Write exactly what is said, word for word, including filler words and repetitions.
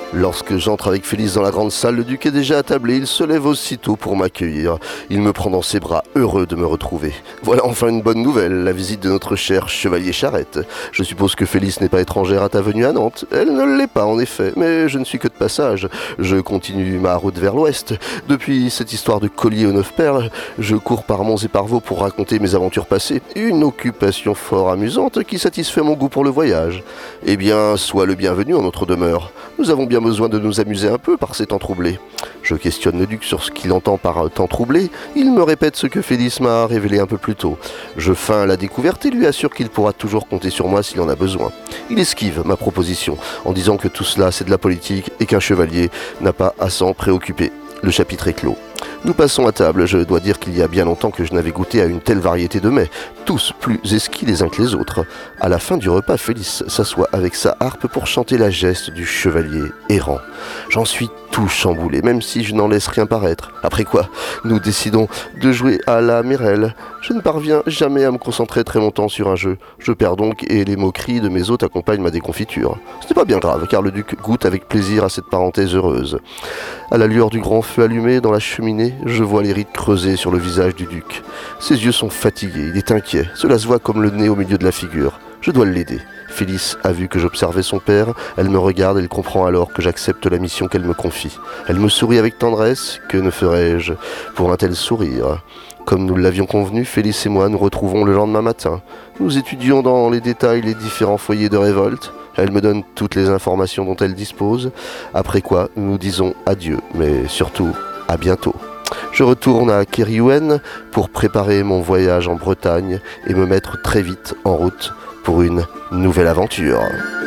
Lorsque j'entre avec Félix dans la grande salle, le duc est déjà attablé, il se lève aussitôt pour m'accueillir. Il me prend dans ses bras, heureux de me retrouver. Voilà enfin une bonne nouvelle, la visite de notre cher chevalier Charette. Je suppose que Félix n'est pas étrangère à ta venue à Nantes. Elle ne l'est pas en effet, mais je ne suis que de passage. Je continue ma route vers l'ouest. Depuis cette histoire de collier aux neuf perles, je cours par monts et par vaux pour raconter mes aventures passées. Une occupation fort amusante qui satisfait mon goût pour le voyage. Eh bien, sois le bienvenu en notre demeure. Nous avons bien besoin de nous amuser un peu par ces temps troublés. Je questionne le duc sur ce qu'il entend par temps troublé. Il me répète ce que Félix m'a révélé un peu plus tôt. Je feins la découverte et lui assure qu'il pourra toujours compter sur moi s'il en a besoin. Il esquive ma proposition en disant que tout cela c'est de la politique et qu'un chevalier n'a pas à s'en préoccuper. Le chapitre est clos. Nous passons à table. Je dois dire qu'il y a bien longtemps que je n'avais goûté à une telle variété de mets, tous plus esquis les uns que les autres. À la fin du repas, Félix s'assoit avec sa harpe pour chanter la geste du chevalier errant. J'en suis tout chamboulé, même si je n'en laisse rien paraître. Après quoi, nous décidons de jouer à la Mirelle. Je ne parviens jamais à me concentrer très longtemps sur un jeu. Je perds donc et les moqueries de mes hôtes accompagnent ma déconfiture. Ce n'est pas bien grave, car le duc goûte avec plaisir à cette parenthèse heureuse. À la lueur du grand feu allumé dans la cheminée, je vois les rides creusées sur le visage du duc. Ses yeux sont fatigués, il est inquiet. Cela se voit comme le nez au milieu de la figure. Je dois l'aider. Félix a vu que j'observais son père. Elle me regarde et elle comprend alors que j'accepte la mission qu'elle me confie. Elle me sourit avec tendresse. Que ne ferais-je pour un tel sourire ? Comme nous l'avions convenu, Félix et moi nous retrouvons le lendemain matin. Nous étudions dans les détails les différents foyers de révolte. Elle me donne toutes les informations dont elle dispose. Après quoi, nous nous disons adieu, mais surtout à bientôt. Je retourne à Keriouen pour préparer mon voyage en Bretagne et me mettre très vite en route pour une nouvelle aventure.